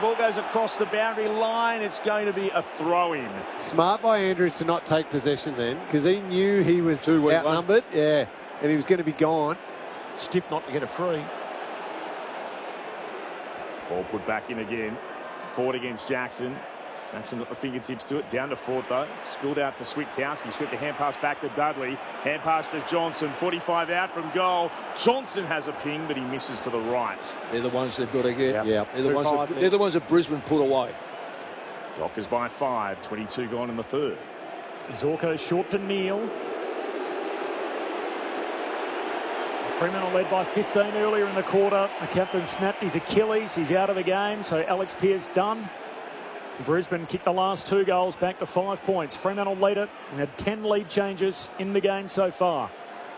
ball goes across the boundary line. It's going to be a throw-in. Smart by Andrews to not take possession then, because he knew he was outnumbered. Yeah, and he was going to be gone. Stiff not to get a free. Ball put back in again. Ford against Jackson. Jackson got the fingertips to it. Down to Ford though. Spilled out to Switkowski. Swift the hand pass back to Dudley. Hand pass to Johnson. 45 out from goal. Johnson has a ping, but he misses to the right. They're the ones they've got to get. Yep. They're the ones that Brisbane put away. Dockers by 5. 22 gone in the third. Zorko short to Neal. Fremantle led by 15 earlier in the quarter. The captain snapped his Achilles. He's out of the game, so Alex Pearce done. Brisbane kicked the last 2 goals back to 5 points. Fremantle lead it and had 10 lead changes in the game so far.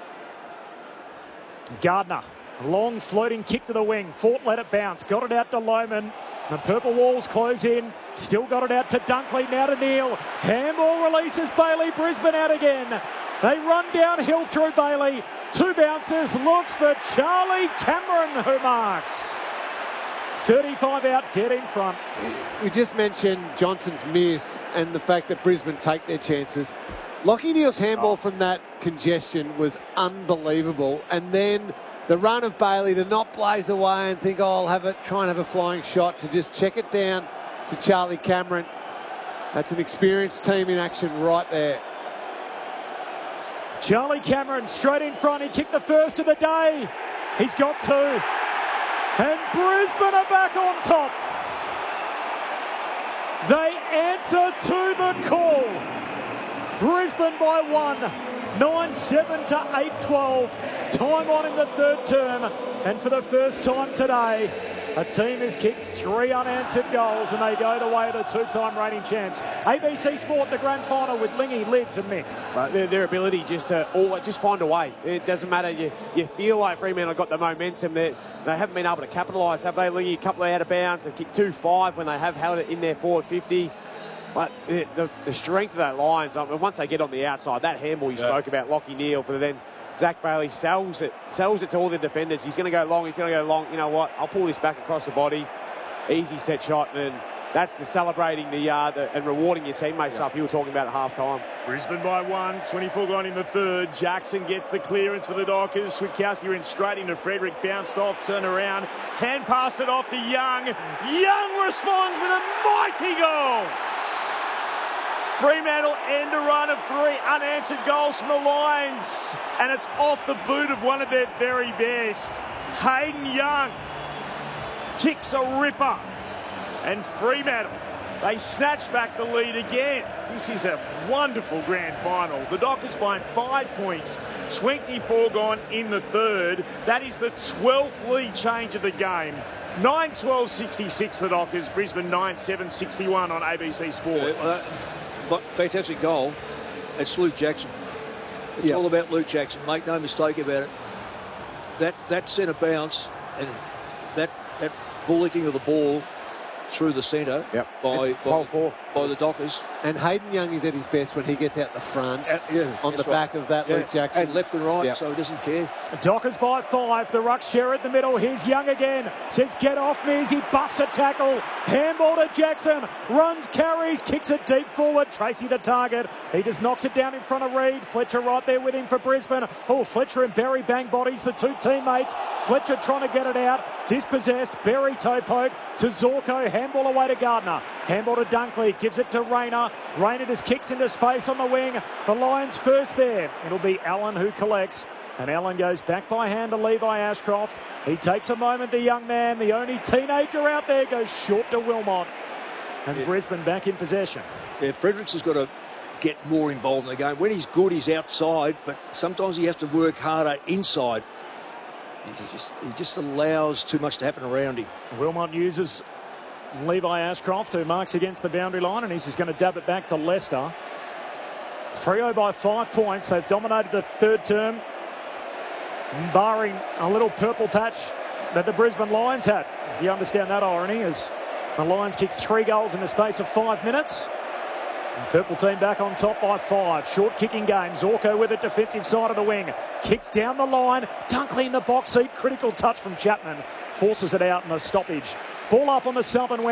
Gardner, long floating kick to the wing. Fort let it bounce. Got it out to Lohman. The purple walls close in. Still got it out to Dunkley. Now to Neal. Handball releases Bailey. Brisbane out again. They run downhill through Bailey. 2 bounces. Looks for Charlie Cameron, who marks. 35 out, dead in front. We just mentioned Johnson's miss and the fact that Brisbane take their chances. Lachie Neale's handball from that congestion was unbelievable. And then the run of Bailey to not blaze away and think, oh, I'll try and have a flying shot, to just check it down to Charlie Cameron. That's an experienced team in action right there. Charlie Cameron straight in front. He kicked the first of the day. He's got 2. And Brisbane are back on top. They answer to the call. Brisbane by 1. 9-7 to 8-12. Time on in the third term. And for the first time today, a team has kicked 3 unanswered goals and they go the way of the 2-time reigning champs. ABC Sport, the grand final with Lingy, Lids and Mick. Their ability just to just find a way. It doesn't matter. You feel like Fremantle got the momentum. They haven't been able to capitalise, have they, Lingy? A couple out of bounds. They've kicked 2-5 when they have held it in their forward 50. But the strength of that Lions, once they get on the outside, that handball you spoke about, Lachie Neale, for then Zach Bailey sells it to all the defenders. He's going to go long. You know what? I'll pull this back across the body. Easy set shot, and that's the celebrating and rewarding your teammates stuff you were talking about at half-time. Brisbane by 1. 24 gone in the third. Jackson gets the clearance for the Dockers. Switkowski went straight into Frederick. Bounced off, turned around. Hand passed it off to Young. Young responds with a mighty goal. Fremantle end a run of 3 unanswered goals from the Lions. And it's off the boot of one of their very best. Hayden Young kicks a ripper. And Fremantle, they snatch back the lead again. This is a wonderful grand final. The Dockers by 5 points. 24 gone in the third. That is the 12th lead change of the game. 9-12-66 the Dockers. Brisbane 9-7-61 on ABC Sport. Fantastic goal. It's Luke Jackson. It's all about Luke Jackson. Make no mistake about it. That centre bounce and that bullocking of the ball through the centre by the Dockers. And Hayden Young is at his best when he gets out the front on the back of that Luke Jackson. And left and right, so he doesn't care. Dockers by 5. The ruck share at the middle. Here's Young again. Says, get off me as he busts a tackle. Handball to Jackson. Runs, carries, kicks it deep forward. Tracy to target. He just knocks it down in front of Reid. Fletcher right there with him for Brisbane. Oh, Fletcher and Berry bang bodies, the 2 teammates. Fletcher trying to get it out. Dispossessed. Berry toe poke to Zorko. Handball away to Gardner. Handball to Dunkley. Gives it to Rayner. Rayner just kicks into space on the wing. The Lions first there. It'll be Allen who collects. And Allen goes back by hand to Levi Ashcroft. He takes a moment, the young man, the only teenager out there, goes short to Wilmot. And Brisbane back in possession. Yeah, Fredericks has got to get more involved in the game. When he's good, he's outside, but sometimes he has to work harder inside. He just allows too much to happen around him. Wilmot uses Levi Ashcroft, who marks against the boundary line, and he's just going to dab it back to Leicester. Freo by 5 points. They've dominated the third term, barring a little purple patch that the Brisbane Lions had. If you understand that irony, as the Lions kicked 3 goals in the space of 5 minutes. And purple team back on top by 5. Short kicking game. Zorko with it, defensive side of the wing. Kicks down the line. Dunkley in the box seat. Critical touch from Chapman. Forces it out in the stoppage. Ball up on the southern wing.